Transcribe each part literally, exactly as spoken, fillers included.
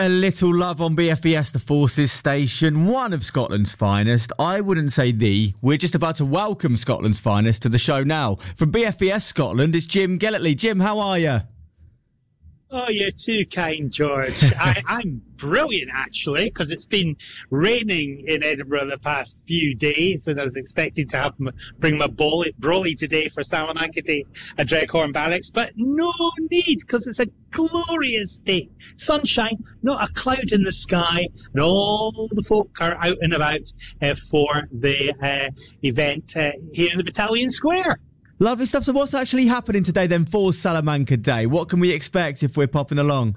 A little love on B F B S, the Forces station, one of Scotland's finest. I wouldn't say the. We're just about to welcome Scotland's finest to the show now. From B F B S Scotland, it's Jim Gellertley. Jim, how are you? Oh, you're too kind, George. I, I'm brilliant, actually, because it's been raining in Edinburgh the past few days, and I was expecting to have m- bring my brolly, brolly today for Salamanca Day at Dreghorn Barracks, but no need, because it's a glorious day. Sunshine, not a cloud in the sky, and all the folk are out and about uh, for the uh, event uh, here in the Battalion Square. Lovely stuff. So what's actually happening today then for Salamanca Day? What can we expect if we're popping along?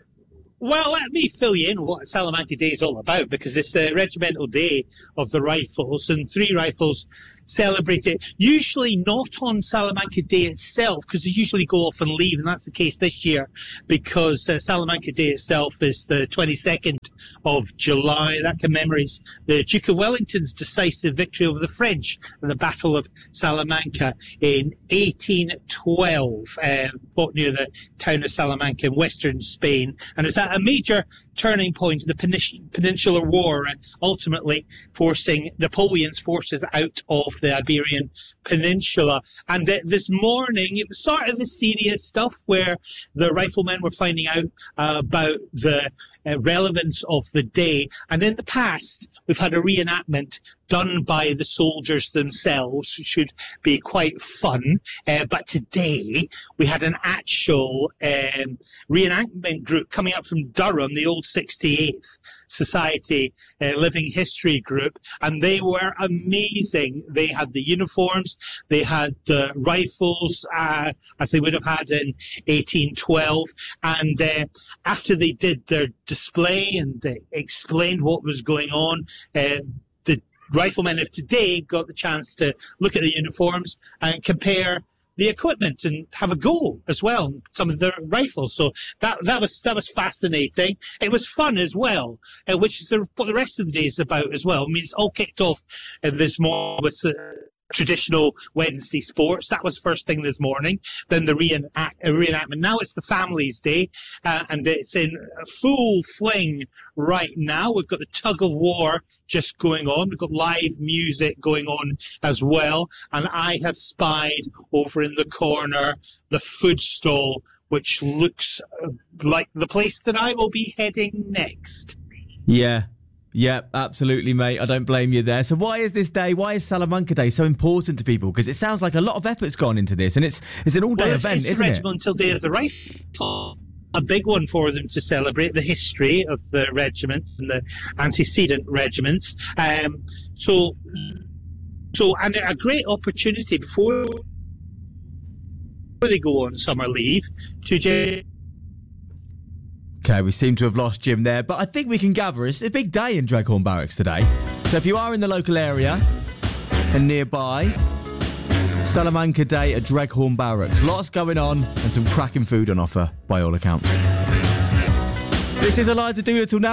Well, let me fill you in what Salamanca Day is all about, because it's the regimental day of the Rifles, and three Rifles celebrate it, usually not on Salamanca Day itself, because they usually go off and leave, and that's the case this year, because uh, Salamanca Day itself is the twenty-second of July. That commemorates the Duke of Wellington's decisive victory over the French in the Battle of Salamanca in eighteen twelve, uh, fought near the town of Salamanca in western Spain, and it's at a major turning point in the Penin- Peninsular War, uh, ultimately forcing Napoleon's forces out of the Iberian Peninsula. And uh, this morning, it was sort of the serious stuff where the riflemen were finding out uh, about the uh, relevance of the day. And in the past, we've had a reenactment done by the soldiers themselves, which should be quite fun. Uh, but today, we had an actual um, reenactment group coming up from Durham, the old sixty-eighth Society uh, Living History group, and they were amazing. They had the uniforms, they had the rifles, uh, as they would have had in eighteen twelve, and uh, after they did their display and they explained what was going on, uh, the riflemen of today got the chance to look at the uniforms and compare the equipment and have a go as well, some of the rifles. So that that was that was fascinating. It was fun as well, uh, which is the, what the rest of the day is about as well. I mean, it's all kicked off uh, this morning with uh, traditional Wednesday sports. That was first thing this morning. Then the reenact, uh, reenactment. Now it's the Families Day, uh, and it's in full fling right now. We've got the tug of war just going on. We've got live music going on as well. And I have spied over in the corner the food stall, which looks uh, like the place that I will be heading next. Yeah. Yeah, absolutely, mate. I don't blame you there. So why is this day, why is Salamanca Day so important to people? Because it sounds like a lot of effort's gone into this, and it's it's an all-day well, event, it's isn't the it? Regimental Day of the Rifle. A big one for them to celebrate the history of the regiment and the antecedent regiments. Um, so, so, and a great opportunity before they go on summer leave to just... Okay, we seem to have lost Jim there, but I think we can gather it's a big day in Dreghorn Barracks today. So if you are in the local area and nearby, Salamanca Day at Dreghorn Barracks. Lots going on and some cracking food on offer by all accounts. This is Eliza Doolittle now.